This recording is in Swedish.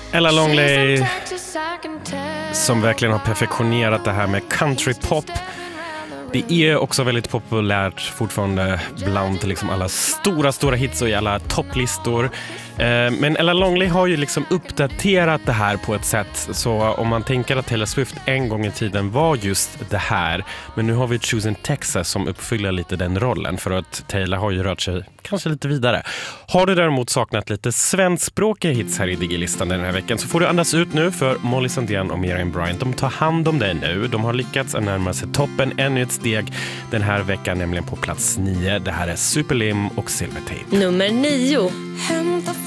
Ella Longley som verkligen har perfektionerat det här med countrypop. Det är också väldigt populärt fortfarande bland liksom alla stora hits och i alla topplistor. Men Ella Longley har ju liksom uppdaterat det här på ett sätt, så om man tänker att Taylor Swift en gång i tiden var just det här, men nu har vi Choosing Texas som uppfyller lite den rollen, för att Taylor har ju rört sig kanske lite vidare. Har du däremot saknat lite svenskspråkiga hits här i Digilistan den här veckan, så får du andas ut nu, för Molly Sandén och Miriam Bryant, de tar hand om dig nu. De har lyckats närma sig toppen ännu ett steg den här veckan, nämligen på plats 9. Det här är Superlim och Silvertape. Nummer 9.